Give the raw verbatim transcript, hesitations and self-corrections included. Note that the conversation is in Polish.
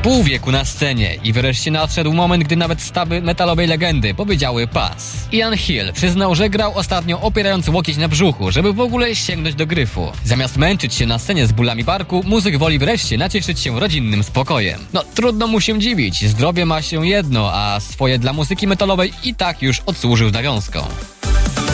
Pół wieku na scenie i wreszcie nadszedł moment, gdy nawet staby metalowej legendy powiedziały pas. Ian Hill przyznał, że grał ostatnio opierając łokieć na brzuchu, żeby w ogóle sięgnąć do gryfu. Zamiast męczyć się na scenie z bólami barku, muzyk woli wreszcie nacieszyć się rodzinnym spokojem. No trudno mu się dziwić, zdrowie ma się jedno, a swoje dla muzyki metalowej i tak już odsłużył z nawiązką.